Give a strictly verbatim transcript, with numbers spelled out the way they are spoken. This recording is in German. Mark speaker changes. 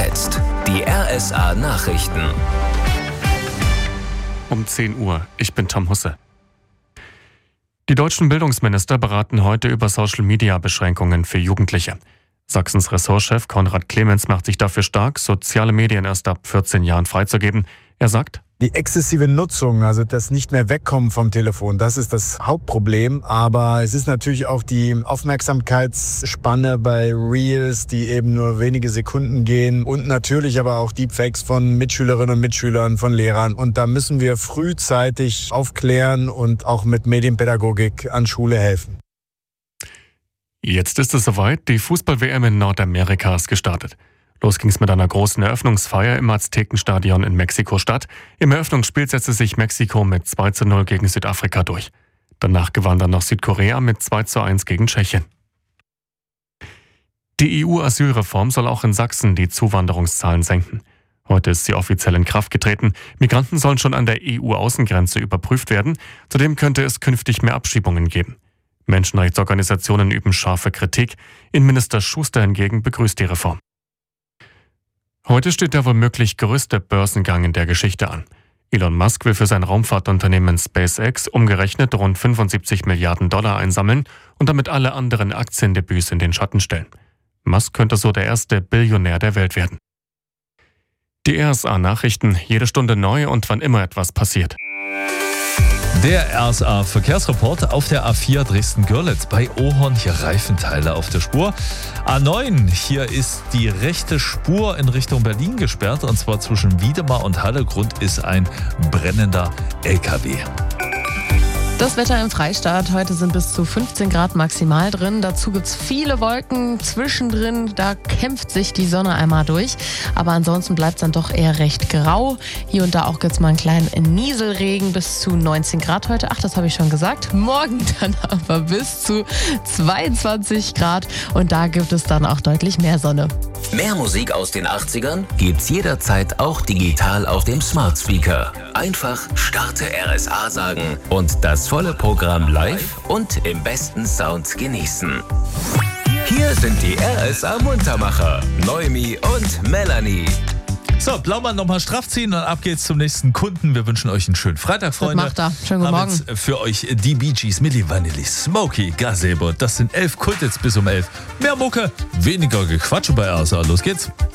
Speaker 1: jetzt die R S A Nachrichten.
Speaker 2: Um zehn Uhr. Ich bin Tom Husse. Die deutschen Bildungsminister beraten heute über Social-Media-Beschränkungen für Jugendliche. Sachsens Ressortchef Konrad Clemens macht sich dafür stark, soziale Medien erst ab vierzehn Jahren freizugeben. Er sagt:
Speaker 3: Die exzessive Nutzung, also das nicht mehr Wegkommen vom Telefon, das ist das Hauptproblem. Aber es ist natürlich auch die Aufmerksamkeitsspanne bei Reels, die eben nur wenige Sekunden gehen. Und natürlich aber auch Deepfakes von Mitschülerinnen und Mitschülern, von Lehrern. Und da müssen wir frühzeitig aufklären und auch mit Medienpädagogik an Schule helfen.
Speaker 2: Jetzt ist es soweit, die Fußball-W M in Nordamerika ist gestartet. Los ging's mit einer großen Eröffnungsfeier im Aztekenstadion in Mexiko-Stadt. Im Eröffnungsspiel setzte sich Mexiko mit zwei zu null gegen Südafrika durch. Danach gewann dann noch Südkorea mit zwei zu eins gegen Tschechien. Die E U-Asylreform soll auch in Sachsen die Zuwanderungszahlen senken. Heute ist sie offiziell in Kraft getreten. Migranten sollen schon an der E U-Außengrenze überprüft werden. Zudem könnte es künftig mehr Abschiebungen geben. Menschenrechtsorganisationen üben scharfe Kritik. Innenminister Schuster hingegen begrüßt die Reform. Heute steht der womöglich größte Börsengang in der Geschichte an. Elon Musk will für sein Raumfahrtunternehmen SpaceX umgerechnet rund fünfundsiebzig Milliarden Dollar einsammeln und damit alle anderen Aktiendebüts in den Schatten stellen. Musk könnte so der erste Billionär der Welt werden. Die R S A-Nachrichten, jede Stunde neu und wann immer etwas passiert.
Speaker 4: Der R S A-Verkehrsreport auf der A vier Dresden-Görlitz bei Ohorn. Hier Reifenteile auf der Spur. A neun, hier ist die rechte Spur in Richtung Berlin gesperrt. Und zwar zwischen Wiedemar und Halle. Grund ist ein brennender L K W.
Speaker 5: Das Wetter im Freistaat. Heute sind bis zu fünfzehn Grad maximal drin. Dazu gibt es viele Wolken zwischendrin. Da kämpft sich die Sonne einmal durch. Aber ansonsten bleibt es dann doch eher recht grau. Hier und da auch gibt es mal einen kleinen Nieselregen bis zu neunzehn Grad heute. Ach, das habe ich schon gesagt. Morgen dann aber bis zu zweiundzwanzig Grad. Und da gibt es dann auch deutlich mehr Sonne.
Speaker 1: Mehr Musik aus den achtzigern gibt's jederzeit auch digital auf dem Smart Speaker. Einfach Starte R S A sagen und das volle Programm live und im besten Sound genießen. Hier sind die R S A Muntermacher, Noemi und Melanie.
Speaker 4: So, Blaumann nochmal straff ziehen und ab geht's zum nächsten Kunden. Wir wünschen euch einen schönen Freitag, Freunde.
Speaker 5: Was macht er? Schönen guten
Speaker 4: Haben
Speaker 5: Morgen.
Speaker 4: jetzt für euch die Bee Gees, Milli Vanilli, Smokey, Gazebo. Das sind elf Kult jetzt bis um elf. Mehr Mucke, weniger Gequatsche bei R S A. Los geht's.